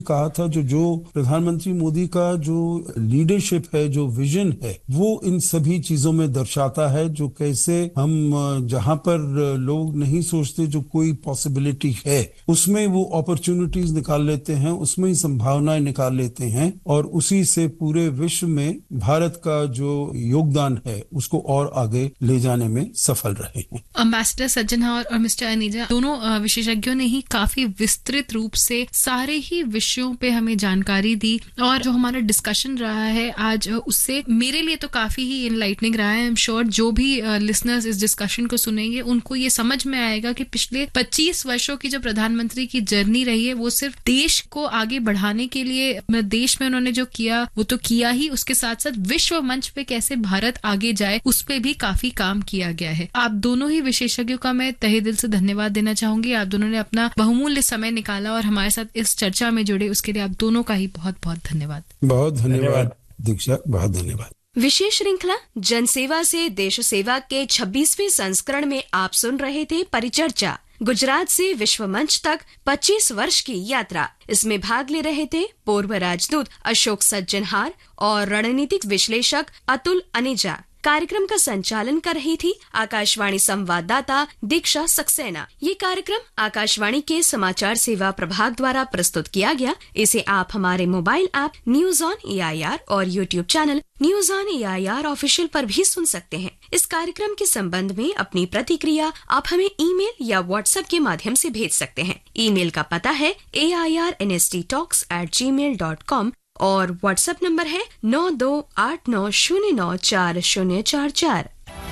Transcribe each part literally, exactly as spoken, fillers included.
कहा था जो जो प्रधानमंत्री मोदी का जो लीडरशिप है, जो विजन है, वो इन सभी चीजों में दर्शाता है। जो कैसे हम जहां पर लोग नहीं सोचते जो कोई पॉसिबिलिटी है, उसमें वो अपॉर्चुनिटीज निकाल लेते हैं, उसमें ही संभावनाएं निकाल लेते हैं और उसी से पूरे विश्व में भारत का जो योगदान है उसको और आगे ले जाने में सफल रहे हैं। एम्बेसडर सज्जनहार और मिस्टर अनीजा दोनों विशेषज्ञों ने ही काफी विस्तृत रूप से सारे ही विषयों पे हमें जानकारी दी और जो हमारा डिस्कशन रहा है आज उससे मेरे लिए तो काफी ही इनलाइटनिंग रहा है। आई एम श्योर जो भी लिसनर्स इस डिस्कशन को सुनेंगे उनको ये समझ में आएगा कि पिछले पच्चीस वर्षों की जो प्रधानमंत्री की जर्नी रही है वो सिर्फ देश को आगे बढ़ाने के लिए देश में उन्होंने जो किया वो तो किया ही, उसके साथ साथ विश्व मंच पे कैसे भारत आगे जाए उस पे भी काफी काम किया गया है। आप दोनों ही विशेषज्ञों का मैं तहे दिल से धन्यवाद देना चाहूंगी। आप दोनों ने अपना बहुमूल्य समय निकाला और हमारे साथ इस चर्चा में जुड़े, उसके लिए आप दोनों का ही बहुत बहुत धन्यवाद। बहुत धन्यवाद दीक्षा, बहुत धन्यवाद। विशेष श्रृंखला जनसेवा से देश सेवा के छब्बीसवें संस्करण में आप सुन रहे थे परिचर्चा, गुजरात से विश्व मंच तक पच्चीस वर्ष की यात्रा। इसमें भाग ले रहे थे पूर्व राजदूत अशोक सज्जनहार और रणनीतिक विश्लेषक अतुल अनीजा। कार्यक्रम का संचालन कर रही थी आकाशवाणी संवाददाता दीक्षा सक्सेना। ये कार्यक्रम आकाशवाणी के समाचार सेवा प्रभाग द्वारा प्रस्तुत किया गया। इसे आप हमारे mobile app news on A I R और YouTube channel news on A I R official पर भी सुन सकते हैं। इस कार्यक्रम के संबंध में अपनी प्रतिक्रिया आप हमें ईमेल या व्हाट्सएप के माध्यम से भेज सकते हैं। ईमेल का पता है ए I R N S T talks eight ji mail dot com और व्हाट्सएप नंबर है नौ दो आठ नौ शून्य नौ चार शून्य चार चार।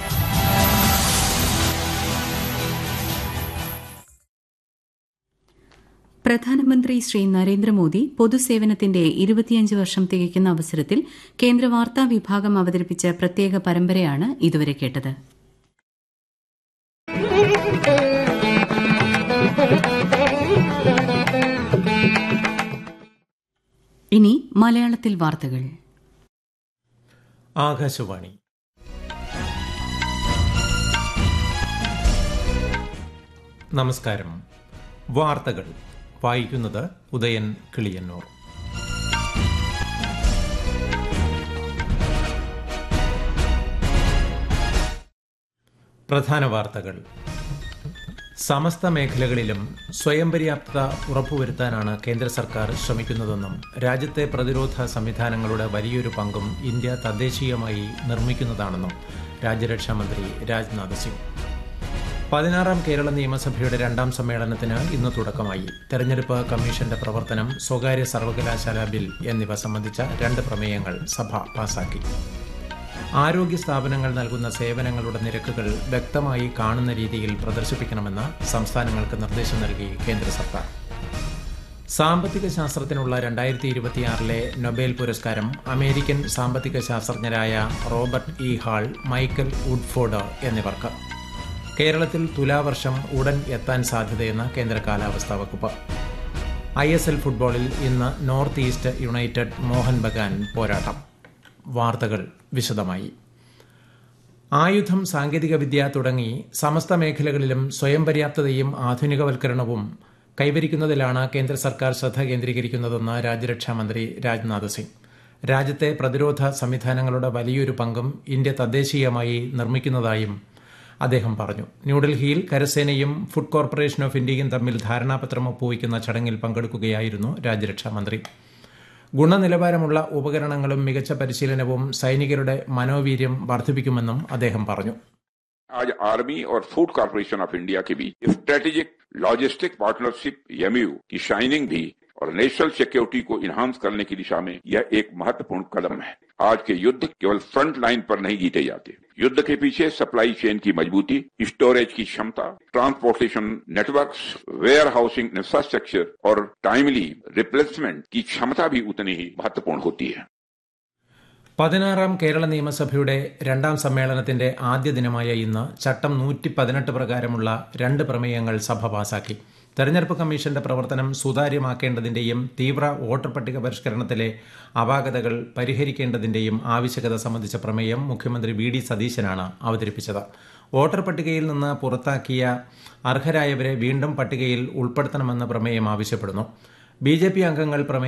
പ്രധാനമന്ത്രി ശ്രീ നരേന്ദ്രമോദി പൊതുസേവനത്തിന്റെ ഇരുപത്തിയഞ്ച് വർഷം തികയ്ക്കുന്ന അവസരത്തിൽ കേന്ദ്ര വാർത്താ വിഭാഗം അവതരിപ്പിച്ച പ്രത്യേക പരമ്പരയാണ് ഇതുവരെ കേട്ടത്. ഇനി മലയാളത്തിൽ വാർത്തകൾ. ആകാശവാണി. നമസ്കാരം. വാർത്തകൾ വായിക്കുന്നത് ഉദയൻ കിളിയന്നൂർ. പ്രധാന വാർത്തകൾ. സമസ്ത മേഖലകളിലും സ്വയം പര്യാപ്തത ഉറപ്പുവരുത്താനാണ് കേന്ദ്ര സർക്കാർ ശ്രമിക്കുന്നതെന്നും രാജ്യത്തെ പ്രതിരോധ സംവിധാനങ്ങളുടെ വലിയൊരു പങ്കും ഇന്ത്യ തദ്ദേശീയമായി നിർമ്മിക്കുന്നതാണെന്നും രാജ്യരക്ഷാമന്ത്രി രാജ്നാഥ് സിംഗ്. പതിനാറാം കേരള നിയമസഭയുടെ രണ്ടാം സമ്മേളനത്തിന് ഇന്ന് തുടക്കമായി. തെരഞ്ഞെടുപ്പ് കമ്മീഷന്റെ പ്രവർത്തനം, സ്വകാര്യ സർവകലാശാല ബിൽ എന്നിവ സംബന്ധിച്ച രണ്ട് പ്രമേയങ്ങൾ സഭ പാസാക്കി. ആരോഗ്യ സ്ഥാപനങ്ങൾ നൽകുന്ന സേവനങ്ങളുടെ നിരക്കുകൾ വ്യക്തമായി കാണുന്ന രീതിയിൽ പ്രദർശിപ്പിക്കണമെന്ന് സംസ്ഥാനങ്ങൾക്ക് നിർദ്ദേശം നൽകി കേന്ദ്ര സർക്കാർ. സാമ്പത്തിക ശാസ്ത്രത്തിനുള്ള രണ്ടായിരത്തി ഇരുപത്തിയാറിലെ നൊബേൽ പുരസ്കാരം അമേരിക്കൻ സാമ്പത്തിക ശാസ്ത്രജ്ഞരായ Robert E hall, Michael Woodford എന്നിവർക്ക്. കേരളത്തിൽ തുലാവർഷം ഉടൻ എത്താൻ സാധ്യതയെന്ന് കേന്ദ്ര കാലാവസ്ഥാ വകുപ്പ്. ഐ എസ് എൽ ഫുട്ബോളിൽ ഇന്ന് north east United Mohan Bagan പോരാട്ടം. വാർത്തകൾ വിശദമായി. ആയുധം, സാങ്കേതികവിദ്യ തുടങ്ങി സമസ്ത മേഖലകളിലും സ്വയം പര്യാപ്തതയും ആധുനികവൽക്കരണവും കൈവരിക്കുന്നതിലാണ് കേന്ദ്ര സർക്കാർ ശ്രദ്ധ കേന്ദ്രീകരിക്കുന്നതെന്ന് രാജ്യരക്ഷാമന്ത്രി രാജ്നാഥ് സിംഗ്. രാജ്യത്തെ പ്രതിരോധ സംവിധാനങ്ങളുടെ വലിയൊരു പങ്കും ഇന്ത്യ തദ്ദേശീയമായി നിർമ്മിക്കുന്നതായും അദ്ദേഹം പറഞ്ഞു. ന്യൂഡൽഹിയിൽ കരസേനയും ഫുഡ് കോർപ്പറേഷൻ ഓഫ് ഇന്ത്യയും തമ്മിൽ ധാരണാപത്രം ഒപ്പുവയ്ക്കുന്ന ചടങ്ങിൽ പങ്കെടുക്കുകയായിരുന്നു രാജ്യരക്ഷാമന്ത്രി. ഗുണനിലവാരമുള്ള ഉപകരണങ്ങളും മികച്ച പരിശീലനവും സൈനികരുടെ മനോവീര്യം വർദ്ധിപ്പിക്കുമെന്നും അദ്ദേഹം പറഞ്ഞു. आज आर्मी और फूड कॉर्पोरेशन ऑफ इंडिया के बीच स्ट्रेटेजिक लॉजिस्टिक पार्टनरशिप एमयू की शाइनिंग भी और नेशनल सिक्योरिटी को इन्हांस करने की दिशा में यह एक महत्वपूर्ण कदम है. आज के युद्ध केवल फ्रंट लाइन पर नहीं जीते जाते. युद्ध के पीछे सप्लाई चेन की मजबूती, स्टोरेज की क्षमता, transportation networks, where housing infrastructure और टाइमली रिप्लेसमेंट की क्षमता भी उतनी ही महत्वपूर्ण होती है. പതിനാറാം കേരള നിയമസഭയുടെ രണ്ടാം സമ്മേളനത്തിന്റെ ആദ്യ ദിനമായ ഇന്ന് ചട്ടം നൂറ്റി പതിനെട്ട് പ്രകാരമുള്ള രണ്ട് പ്രമേയങ്ങൾ സഭ പാസാക്കി. തെരഞ്ഞെടുപ്പ് കമ്മീഷന്റെ പ്രവർത്തനം സുതാര്യമാക്കേണ്ടതിന്റെയും തീവ്ര വോട്ടർ പട്ടിക പരിഷ്കരണത്തിലെ അപാകതകൾ പരിഹരിക്കേണ്ടതിന്റെയും ആവശ്യകത സംബന്ധിച്ച പ്രമേയം മുഖ്യമന്ത്രി വി ഡി സതീശനാണ് അവതരിപ്പിച്ചത്. വോട്ടർ പട്ടികയിൽ നിന്ന് പുറത്താക്കിയ അർഹരായവരെ വീണ്ടും പട്ടികയിൽ ഉൾപ്പെടുത്തണമെന്ന് പ്രമേയം ആവശ്യപ്പെടുന്നു. ബി ജെ പി അംഗങ്ങൾ പ്രമേയം